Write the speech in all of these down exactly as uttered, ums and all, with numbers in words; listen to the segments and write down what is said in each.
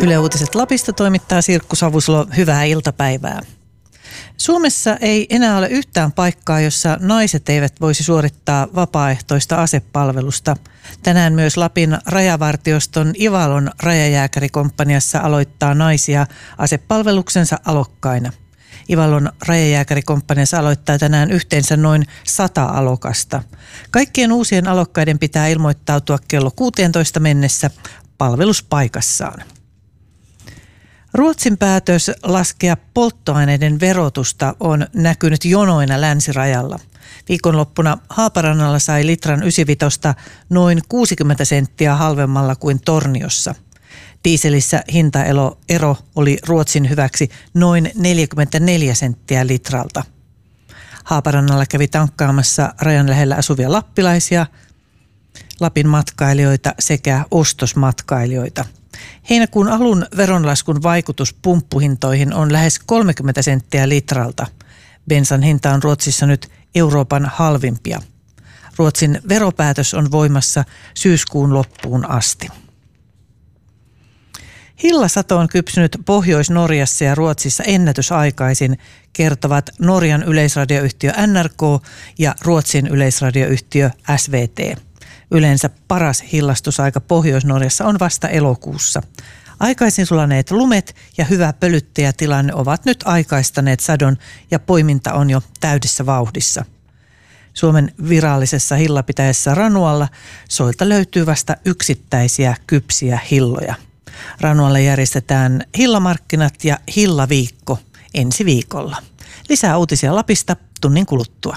Yle Uutiset Lapista toimittaa Sirkku Savuslo. Hyvää iltapäivää. Suomessa ei enää ole yhtään paikkaa, jossa naiset eivät voisi suorittaa vapaaehtoista asepalvelusta. Tänään myös Lapin rajavartioston Ivalon rajajääkärikomppaniassa aloittaa naisia asepalveluksensa alokkaina. Ivalon rajajääkärikomppaniassa aloittaa tänään yhteensä noin sata alokasta. Kaikkien uusien alokkaiden pitää ilmoittautua kello kuusitoista mennessä palveluspaikassaan. Ruotsin päätös laskea polttoaineiden verotusta on näkynyt jonoina länsirajalla. Viikonloppuna Haaparannalla sai litran ysivitosta noin kuusikymmentä senttiä halvemmalla kuin Torniossa. Dieselissä hintaero ero oli Ruotsin hyväksi noin neljäkymmentäneljä senttiä litralta. Haaparannalla kävi tankkaamassa rajan lähellä asuvia lappilaisia, Lapin matkailijoita sekä ostosmatkailijoita. Heinäkuun alun veronlaskun vaikutus pumppuhintoihin on lähes kolmekymmentä senttiä litralta. Bensan hinta on Ruotsissa nyt Euroopan halvimpia. Ruotsin veropäätös on voimassa syyskuun loppuun asti. Hillasato on kypsynyt Pohjois-Norjassa ja Ruotsissa ennätysaikaisin, kertovat Norjan yleisradioyhtiö N R K ja Ruotsin yleisradioyhtiö S V T. Yleensä paras hillastusaika Pohjois-Norjassa on vasta elokuussa. Aikaisin sulaneet lumet ja hyvä pölyttäjätilanne ovat nyt aikaistaneet sadon ja poiminta on jo täydessä vauhdissa. Suomen virallisessa hillapitäjässä Ranualla soilta löytyy vasta yksittäisiä kypsiä hilloja. Ranualla järjestetään hillamarkkinat ja hillaviikko ensi viikolla. Lisää uutisia Lapista tunnin kuluttua.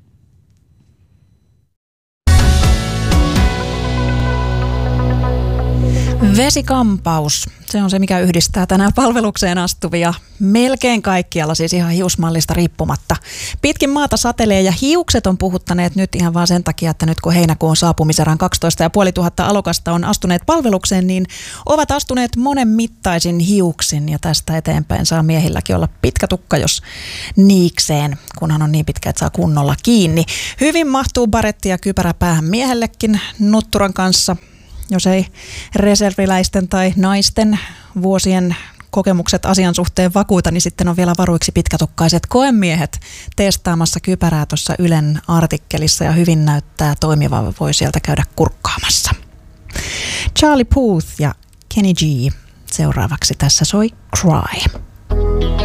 Vesikampaus, se on se mikä yhdistää tänään palvelukseen astuvia melkein kaikkialla, siis ihan hiusmallista riippumatta. Pitkin maata satelee ja hiukset on puhuttaneet nyt ihan vaan sen takia, että nyt kun heinäkuun saapumiserään kaksitoista tuhatta alokasta on astuneet palvelukseen, niin ovat astuneet monen mittaisin hiuksin ja tästä eteenpäin saa miehilläkin olla pitkä tukka, jos niikseen, kunhan on niin pitkä, että saa kunnolla kiinni. Hyvin mahtuu baretti ja kypärä päähän miehellekin nutturan kanssa. Jos ei reserviläisten tai naisten vuosien kokemukset asian suhteen vakuuta, niin sitten on vielä varuiksi pitkätukkaiset koemiehet testaamassa kypärää tuossa Ylen artikkelissa ja hyvin näyttää toimiva, voi sieltä käydä kurkkaamassa. Charlie Puth ja Kenny G. Seuraavaksi tässä soi Cry.